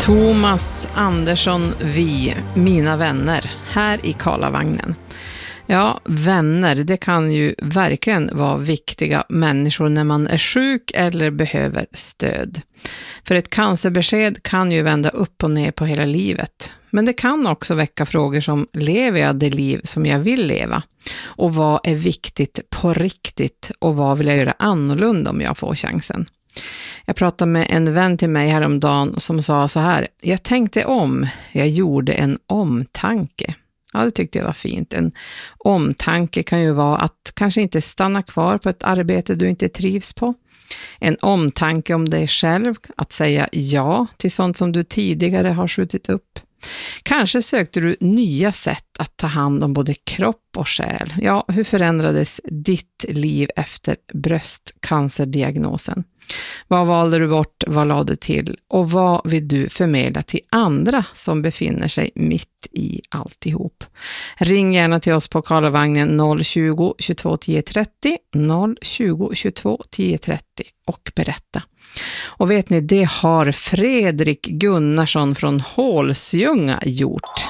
Thomas Andersson, mina vänner, här i Karlavagnen. Ja, vänner, det kan ju verkligen vara viktiga människor när man är sjuk eller behöver stöd. För ett cancerbesked kan ju vända upp och ner på hela livet. Men det kan också väcka frågor som: lever jag det liv som jag vill leva? Och vad är viktigt på riktigt? Och vad vill jag göra annorlunda om jag får chansen? Jag pratade med en vän till mig häromdagen som sa så här: jag tänkte om, jag gjorde en omtanke. Ja, det tyckte jag var fint. En omtanke kan ju vara att kanske inte stanna kvar på ett arbete du inte trivs på. En omtanke om dig själv, att säga ja till sånt som du tidigare har skjutit upp. Kanske sökte du nya sätt att ta hand om både kropp och själ. Ja, hur förändrades ditt liv efter bröstcancerdiagnosen? Vad valde du bort, vad lade du till? Och vad vill du förmedla till andra som befinner sig mitt i alltihop? Ring gärna till oss på Karlavagnen 020 22 10 30, 020 22 10 30 och berätta. Och vet ni, det har Fredrik Gunnarsson från Hålsjunga gjort.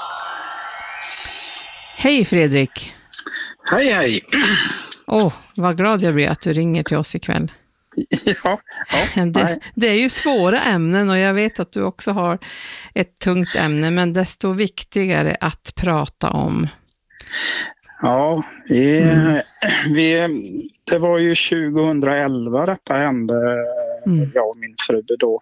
Hej Fredrik! Hej hej! Vad glad jag blir att du ringer till oss ikväll. Ja. Det är ju svåra ämnen och jag vet att du också har ett tungt ämne, men desto viktigare att prata om. Ja, det var ju 2011 detta hände, jag och min fru då.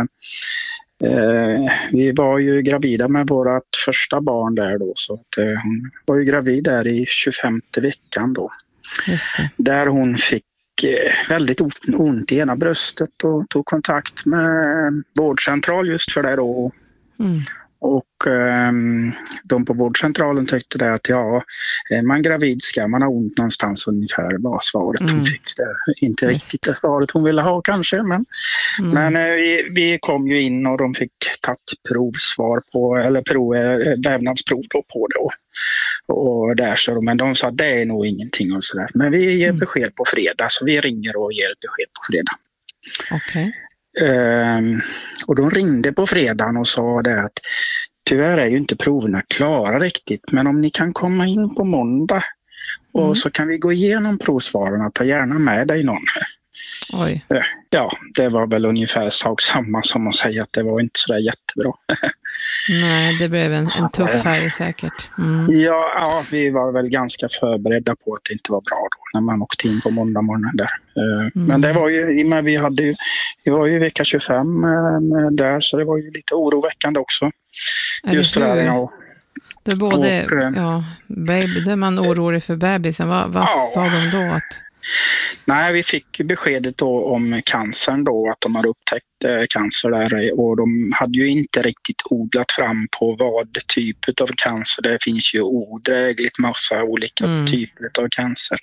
Vi var ju gravida med vårt första barn där då, så att hon var ju gravid där i 25:e veckan då. Just det. Där hon fick väldigt ont i ena bröstet och tog kontakt med vårdcentral just för det då. Och de på vårdcentralen tyckte det att är man gravid ska man ha ont någonstans, ungefär var svaret hon fick. Det inte riktigt det svaret hon ville ha kanske, men vi kom ju in och de fick tagit provsvar på, eller vävnadsprov på det. Och där så, men de sa att det är nog ingenting och sådär. Men vi ger besked på fredag, så vi ringer och ger besked på fredag. Okej. Och de ringde på fredagen och sa det att tyvärr är ju inte proverna klara riktigt, men om ni kan komma in på måndag och så kan vi gå igenom provsvaren och ta gärna med dig någon. Oj. Ja, det var väl ungefär samma som att säga att det var inte så där jättebra. Nej, det blev en tuff färg säkert. Ja, vi var väl ganska förberedda på att det inte var bra då när man åkte in på måndag morgonen där. Men det var ju, men vi var ju vecka 25 där, så det var ju lite oroväckande också. Just det där, ja. Det är både, baby, det är man orolig för bebisen. Vad sa de då att... Nej, vi fick beskedet då om cancern då, att de har upptäckt cancer där, och de hade ju inte riktigt odlat fram på vad typ av cancer. Det finns ju odrägligt massa olika typer av cancer.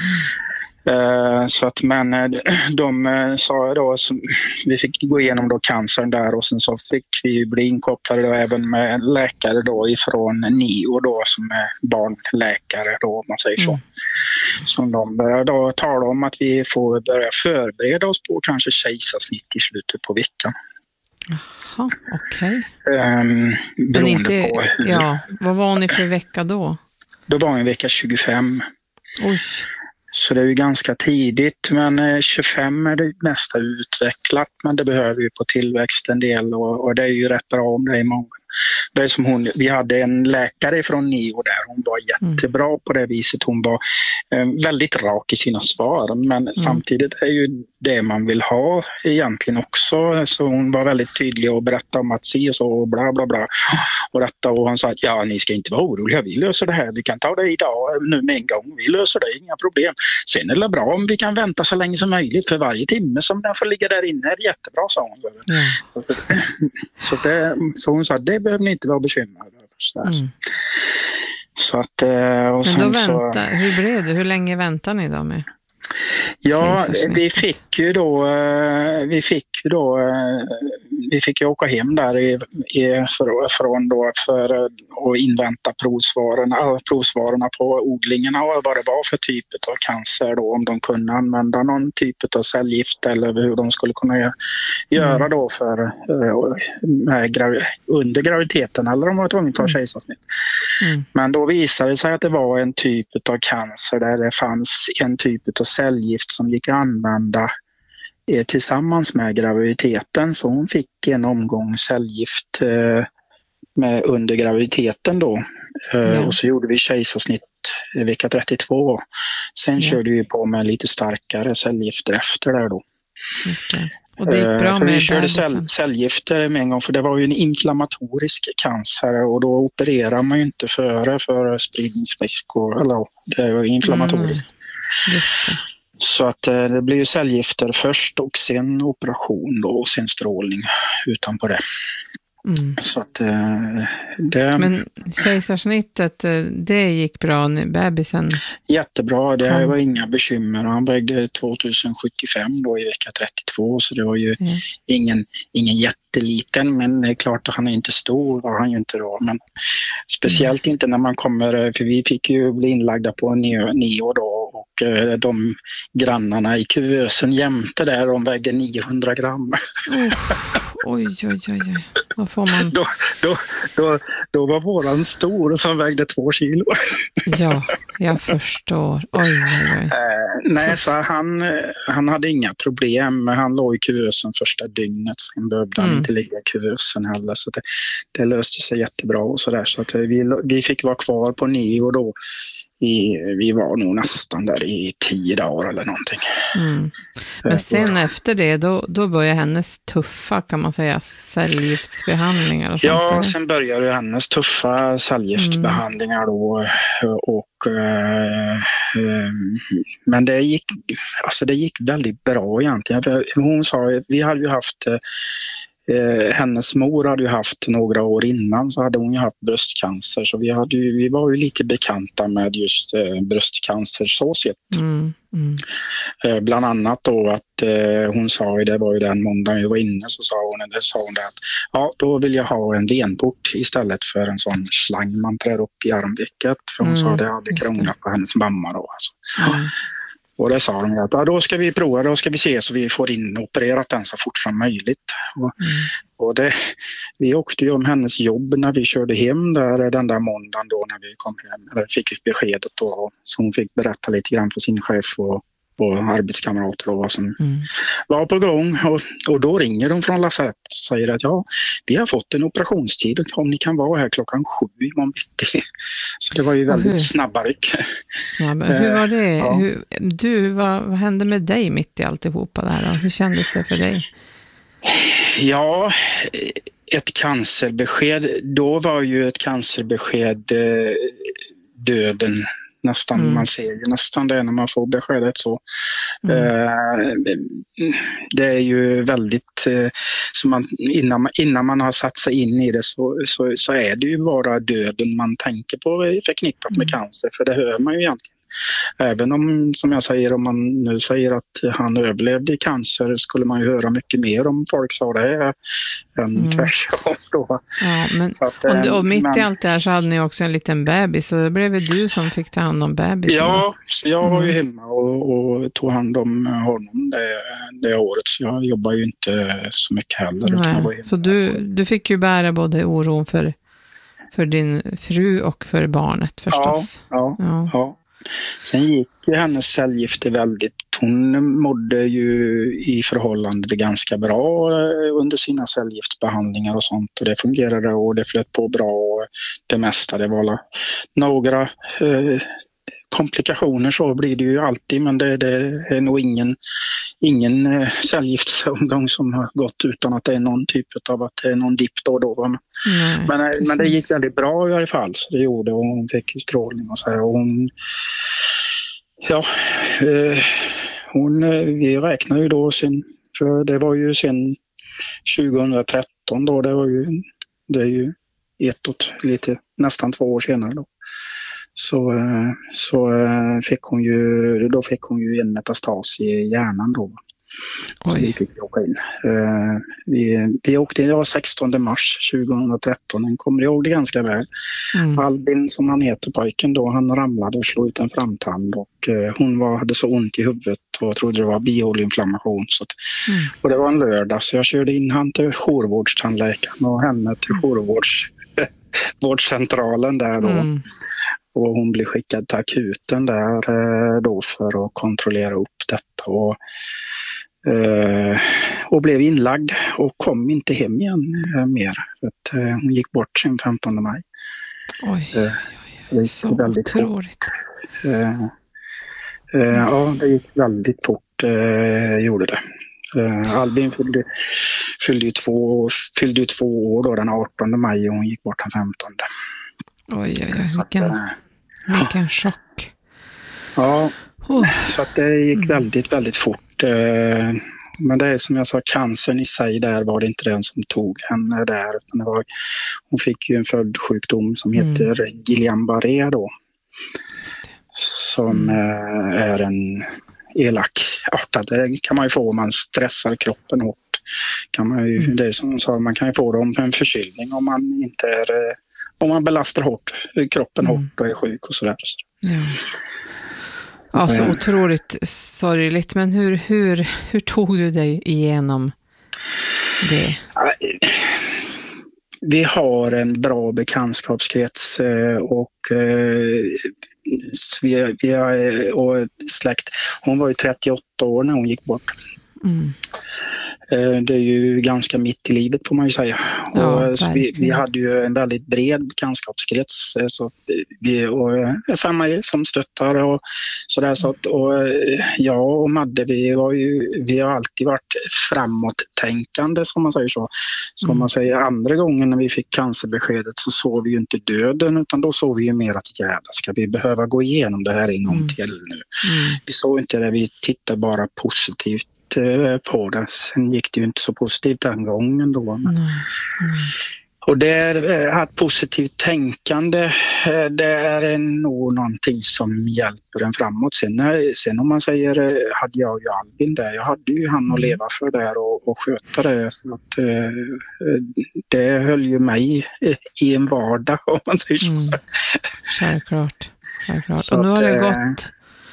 Så att, men de sa då, vi fick gå igenom då cancern där, och sen så fick vi bli inkopplade då även med läkare då ifrån NIO då, som är barnläkare då, om man säger så. Som de börjar då tala om att vi får börja förbereda oss på kanske kejsarsnitt i slutet på veckan. Jaha, okej. Men inte, på vad var ni för vecka då? Då var en vecka 25. Oj. Så det är ju ganska tidigt, men 25 är det nästa utvecklat, men det behöver ju på tillväxt en del, och det är ju rätt bra om det är många. Det är som vi hade en läkare från NIO där, hon var jättebra på det viset, hon var väldigt rak i sina svar, men samtidigt är ju det man vill ha egentligen också, så hon var väldigt tydlig och berättade om att se så och bla bla bla och detta, och hon sa att ni ska inte vara oroliga, vi löser det här, vi kan ta det idag nu med en gång, vi löser det, inga problem. Sen är det bra om vi kan vänta så länge som möjligt, för varje timme som den får ligga där inne är jättebra, sa hon. Så hon sa att det behöver ni inte vara bekymrade över. Så att, och men då hur blev det? Hur länge väntar ni då med? Ja, vi fick ju då vi fick ju åka hem där från då för att invänta provsvarorna på odlingarna och vad det var för typ av cancer då, om de kunde använda någon typ av cellgift eller hur de skulle kunna göra då för under graviditeten eller om de var tvungna att ta kejsarsnitt. Men då visade det sig att det var en typ av cancer där det fanns en typ av cellgift som gick att använda tillsammans med graviditeten, så hon fick en omgång cellgift under graviditeten då. Och så gjorde vi kejsarsnitt vecka 32. Sen körde vi på med lite starkare cellgifter efter där då. Just det. Och det gick bra med vi körde cellgifter med en gång, för det var ju en inflammatorisk cancer och då opererar man ju inte för spridningsrisk eller det var inflammatoriskt. Just det. Så att det blir ju cellgifter först och sen operation då och sen strålning utanpå det. Så att Men kejsarsnittet, det gick bra när bebisen? Jättebra, det var inga bekymmer. Han vägde 2075 då i vecka 32, så det var ju ingen jätteliten, men det är klart att han är inte stor, var han ju inte då. Men speciellt inte när man kommer, för vi fick ju bli inlagda på neo då, och de grannarna i kuvösen jämte där, de vägde 900 gram. Oj. Vad får man? Då var våran stor som vägde 2 kilo. Ja, jag förstår. Oj. Nej, så han hade inga problem. Han låg i kuvösen första dygnet. Sen behövde han inte ligga i kuvösen heller. Så det löste sig jättebra och sådär. Så att vi fick vara kvar på neo då. Vi var nog nästan där i 10 dagar eller någonting. Men sen efter det, då började hennes tuffa, kan man säga, cellgiftsbehandlingar och sånt. Ja, sen började hennes tuffa cellgiftsbehandlingar då. Men det gick väldigt bra egentligen. Hon sa, vi hade ju haft hennes mor hade ju haft några år innan, så hade hon ju haft bröstcancer, så vi var ju lite bekanta med just bröstcancer så sett. Bland annat då att hon sa, det var ju den måndagen vi var inne, så sa hon att då vill jag ha en venport istället för en sån slang man trär upp i armvecket, för hon sa det hade krånglat på hennes mamma då alltså. Och det sa de att då ska vi prova, då ska vi se så vi får in opererat den så fort som möjligt. Och vi åkte ju om hennes jobb när vi körde hem där, den där måndagen då när vi kom hem. Eller fick beskedet då, så hon fick berätta lite grann för sin chef och arbetskamrater och vad som var på gång. Och då ringer de från lasarett och säger att vi har fått en operationstid om ni kan vara här 7:00 imorgon bitti. Så det var ju väldigt snabba ryck. Hur var det? Vad hände med dig mitt i alltihopa där? Hur kändes det för dig? Ja, ett cancerbesked. Då var ju ett cancerbesked döden. Nästan, man ser ju nästan det när man får beskedet så. Det är ju väldigt, så innan man har satt sig in i det så är det ju bara döden man tänker på förknippat med cancer, för det hör man ju egentligen. Även om, som jag säger, om man nu säger att han överlevde i cancer, skulle man ju höra mycket mer om folk sa det än tvärtom då. Ja, men, så att, och mitt i allt det här så hade ni också en liten bebis, så det blev du som fick ta hand om bebisen. Ja, så jag var ju hemma och tog hand om honom det året, så jag jobbar ju inte så mycket heller. Nej, så du fick ju bära både oron för din fru och för barnet förstås. Ja. Sen gick ju hennes cellgifter väldigt, hon mådde ju i förhållande ganska bra under sina cellgiftsbehandlingar och sånt, och det fungerade och det flöt på bra och det mesta, det var några komplikationer, så blir det ju alltid, men det är nog ingen cellgiftsomgång som har gått utan att det är någon typ av att det är någon dipp då. Men det gick väldigt bra i alla fall, så det gjorde, och hon fick strålning och så här, och vi räknar ju då för det var ju sen 2013 då, det är ju nästan 2 år senare då. Så fick hon ju en metastas i hjärnan då. Så Oj. vi fick åka in. Vi åkte in 16 mars 2013. Den kommer ihåg det ganska väl. Albin, som han heter, pojken då, han ramlade och slog ut en framtand och hon hade så ont i huvudet och trodde det var bihåleinflammation. Och det var en lördag, så jag körde in han till jourvårdstandläkaren och henne till vårdcentralen där då. Och hon blev skickad till akuten där då för att kontrollera upp detta och blev inlagd och kom inte hem igen mer. För att hon gick bort sin 15 maj. Oj, så det gick så väldigt otroligt. fort. Ja, det gick väldigt fort, gjorde det. Albin fyllde ju 2 år då, den 18 maj, och hon gick bort den 15. Oj, vilken chock. Ja, så att det gick väldigt, väldigt fort. Men det är som jag sa, cancern i sig där var det inte den som tog henne där. Utan hon fick ju en följdsjukdom som heter Guillain-Barré då. Som är en elakartad. Det kan man ju få om man stressar kroppen hårt. Det är som jag sa, man kan ju få det om en förkylning om man inte om man belastar kroppen hårt och är sjuk och sådär. Ja. Så otroligt sorgligt. Men hur tog du dig igenom det? Vi har en bra bekantskapskrets och och släkt. Hon var ju 38 år när hon gick bort. Det är ju ganska mitt i livet, får man ju säga. Ja, så vi hade ju en väldigt bred bekantskapskrets, så och familj som stöttar och sådär. Så att, och jag och Madde, vi har alltid varit framåttänkande, som man säger så. Som man säger, andra gången när vi fick cancerbeskedet så såg vi ju inte döden, utan då såg vi ju mer att jävlar, ska vi behöva gå igenom det här en gång till nu. Vi såg inte det, vi tittade bara positivt på det. Sen gick det ju inte så positivt den gången då. Och det är ett positivt tänkande, det är nog någonting som hjälper en framåt. Sen om man säger, hade jag ju Albin där, jag hade ju han att leva för där och sköta det. Så att det höll ju mig i en vardag, om man säger så. Självklart. Och nu har det gått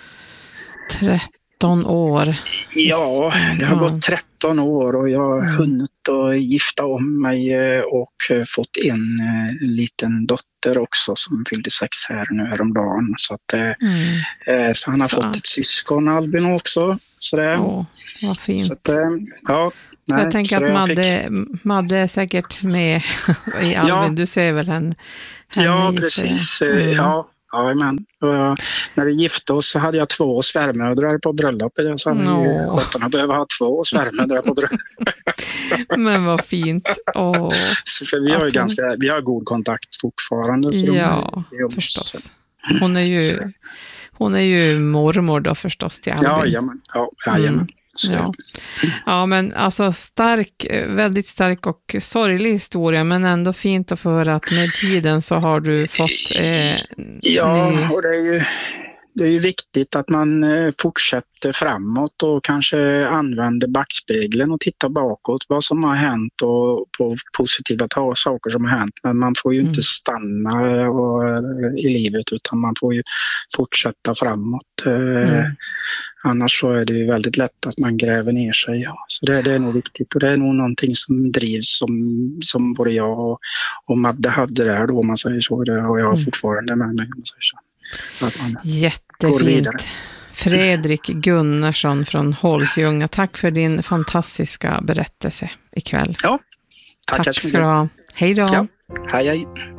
13 år. Ja, det har gått 13 år och jag har hunnit att gifta om mig och fått en liten dotter också som fyllde 6 här nu häromdagen. Så att så han har fått ett syskon, Albin, också. Vad fint. Så att, jag tänker att Madde är säkert med i Albin. Ja. Du ser väl henne precis. Men när vi gifte oss så hade jag 2 svärmödrar på bröllopet. Jag sa att skottarna behöver ha 2 svärmödrar på bröllopet. Men vad fint. Så vi har god kontakt fortfarande. Så förstås. Hon är ju mormor då förstås till Albin. Jajamän. Ja, men alltså väldigt stark och sorglig historia, men ändå fint att få höra att med tiden så har du fått och det är ju viktigt att man fortsätter framåt och kanske använder backspegeln och tittar bakåt vad som har hänt och på positiva saker som har hänt. Men man får ju inte stanna i livet, utan man får ju fortsätta framåt. Annars så är det ju väldigt lätt att man gräver ner sig. Så det är nog viktigt, och det är nog någonting som drivs som både jag och Madde hade där då, om man säger så. Det har jag fortfarande med mig, om man säger så. Jättefint. Fredrik Gunnarsson från Hålsjunga, tack för din fantastiska berättelse ikväll. Ja, tack ska du ha. Hej då. Ja, hej.